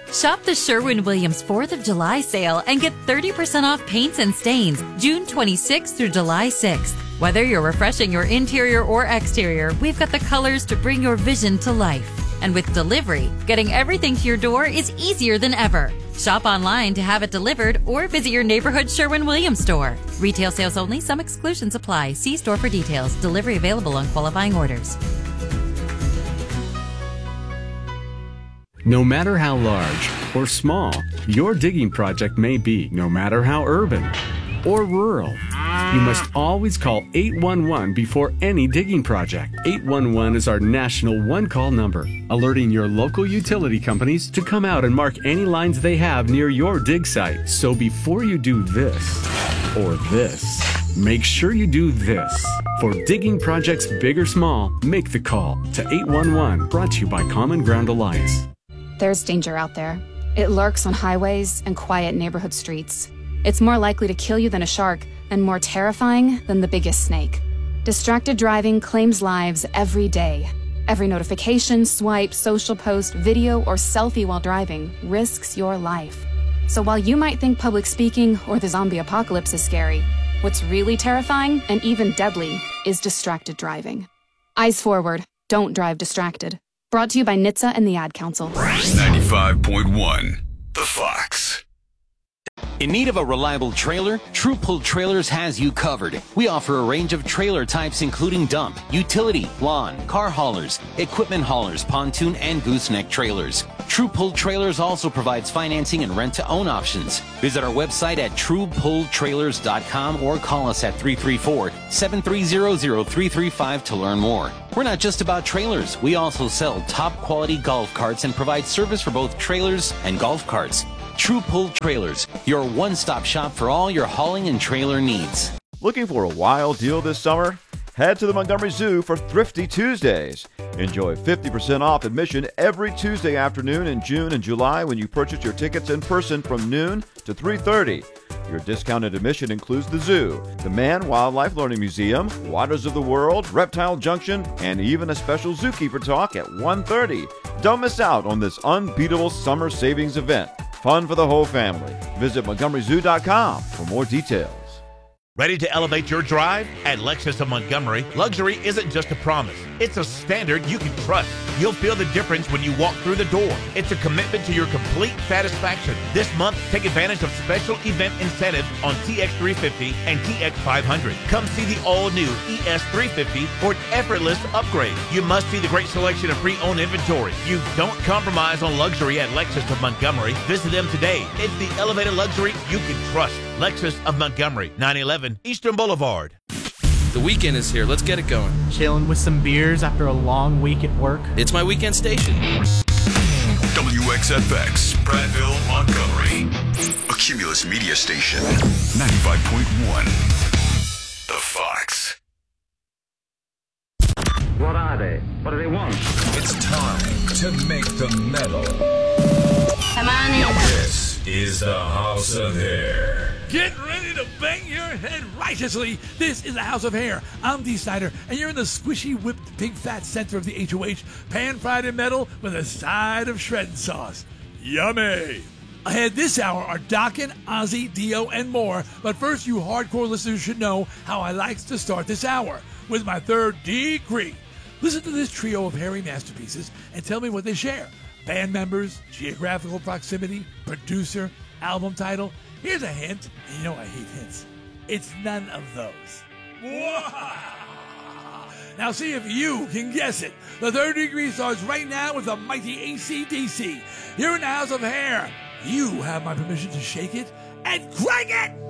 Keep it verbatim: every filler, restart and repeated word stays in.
Shop the Sherwin-Williams fourth of July sale and get thirty percent off paints and stains June twenty-sixth through July sixth. Whether you're refreshing your interior or exterior, we've got the colors to bring your vision to life. And with delivery, getting everything to your door is easier than ever. Shop online to have it delivered or visit your neighborhood Sherwin-Williams store. Retail sales only. Some exclusions apply. See store for details. Delivery available on qualifying orders. No matter how large or small your digging project may be, no matter how urban or rural, you must always call eight one one before any digging project. eight one one is our national one-call number, alerting your local utility companies to come out and mark any lines they have near your dig site. So before you do this or this, make sure you do this. For digging projects big or small, make the call to eight one one, brought to you by Common Ground Alliance. There's danger out there. It lurks on highways and quiet neighborhood streets. It's more likely to kill you than a shark and more terrifying than the biggest snake. Distracted driving claims lives every day. Every notification, swipe, social post, video, or selfie while driving risks your life. So while you might think public speaking or the zombie apocalypse is scary, what's really terrifying and even deadly is distracted driving. Eyes forward. Don't drive distracted. Brought to you by N H T S A and the Ad Council. ninety-five point one, The Fox. In need of a reliable trailer? True Pull Trailers has you covered. We offer a range of trailer types including dump, utility, lawn, car haulers, equipment haulers, pontoon, and gooseneck trailers. True Pull Trailers also provides financing and rent-to-own options. Visit our website at true pull trailers dot com or call us at three three four, seven three zero, zero three three five to learn more. We're not just about trailers. We also sell top-quality golf carts and provide service for both trailers and golf carts. True Pull Trailers, your one-stop shop for all your hauling and trailer needs. Looking for a wild deal this summer? Head to the Montgomery Zoo for Thrifty Tuesdays. Enjoy fifty percent off admission every Tuesday afternoon in June and July when you purchase your tickets in person from noon to three thirty. Your discounted admission includes the zoo, the Man Wildlife Learning Museum, Waters of the World, Reptile Junction, and even a special zookeeper talk at one thirty. Don't miss out on this unbeatable summer savings event. Fun for the whole family. Visit Montgomery Zoo dot com for more details. Ready to elevate your drive? At Lexus of Montgomery, luxury isn't just a promise. It's a standard you can trust. You'll feel the difference when you walk through the door. It's a commitment to your complete satisfaction. This month, take advantage of special event incentives on T X three fifty and T X five hundred. Come see the all-new E S three fifty for an effortless upgrade. You must see the great selection of pre-owned inventory. You don't compromise on luxury at Lexus of Montgomery. Visit them today. It's the elevated luxury you can trust. Lexus of Montgomery, nine eleven Eastern Boulevard. The weekend is here. Let's get it going. Chilling with some beers after a long week at work. It's my weekend station. W X F X, Prattville, Montgomery. A Cumulus Media Station. ninety-five point one. The Fox. What are they? What do they want? It's time to make the metal. Come on in. This is the House of Hair. Get ready to bang your head righteously. This is the House of Hair. I'm Dee Snider, and you're in the squishy, whipped, big fat center of the H O H, pan-fried in metal with a side of shredded sauce. Yummy! Ahead this hour are Dokken, Ozzy, Dio, and more. But first, you hardcore listeners should know how I like to start this hour with my third degree. Listen to this trio of hairy masterpieces and tell me what they share. Band members, geographical proximity, producer, album title. Here's a hint, and you know I hate hints. It's none of those. Now see if you can guess it. The third degree starts right now with the mighty A C D C. You're in the House of Hair. You have my permission to shake it and crank it!